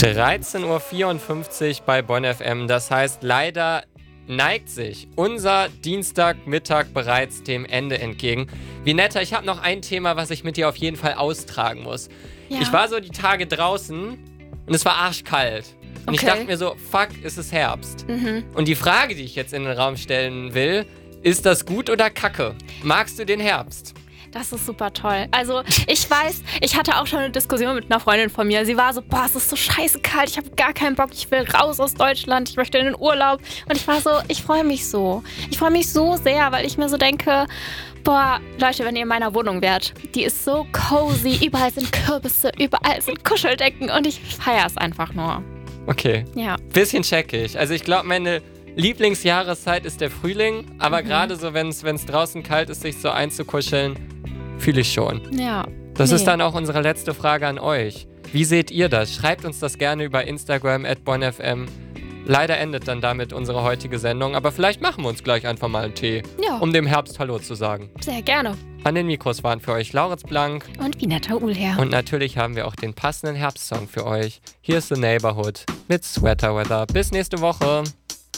13:54 Uhr bei Bonn FM. Das heißt, leider neigt sich unser Dienstagmittag bereits dem Ende entgegen. Vinetta, ich habe noch ein Thema, was ich mit dir auf jeden Fall austragen muss. Ja. Ich war so die Tage draußen und es war arschkalt. Und ich dachte mir so, fuck, ist es Herbst. Und die Frage, die ich jetzt in den Raum stellen will, ist das gut oder kacke? Magst du den Herbst? Das ist super toll. Also ich weiß, ich hatte auch schon eine Diskussion mit einer Freundin von mir. Sie war so, boah, es ist so scheiße kalt, ich habe gar keinen Bock, ich will raus aus Deutschland, ich möchte in den Urlaub. Und ich war so, ich freue mich so. Ich freue mich so sehr, weil ich mir so denke, boah, Leute, wenn ihr in meiner Wohnung wärt, die ist so cozy, überall sind Kürbisse, überall sind Kuscheldecken und ich feiere es einfach nur. Okay, Ja. bisschen checkig. Also ich glaube, meine Lieblingsjahreszeit ist der Frühling, aber gerade so, wenn es draußen kalt ist, sich so einzukuscheln, fühle ich schon. Ja. Das ist dann auch unsere letzte Frage an euch. Wie seht ihr das? Schreibt uns das gerne über Instagram @bonnfm. Leider endet dann damit unsere heutige Sendung, aber vielleicht machen wir uns gleich einfach mal einen Tee, Ja. um dem Herbst Hallo zu sagen. Sehr gerne. An den Mikros waren für euch Lauritz Blank Und Vinetta Uhlherr. und natürlich haben wir auch den passenden Herbstsong für euch. Hier ist The Neighborhood mit Sweater Weather. Bis nächste Woche.